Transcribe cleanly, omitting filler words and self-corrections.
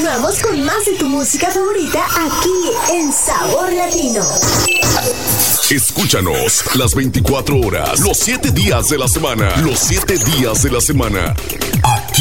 Continuamos con más de tu música favorita aquí en Sabor Latino. Escúchanos las 24 horas, los 7 días de la semana. Los 7 días de la semana. Aquí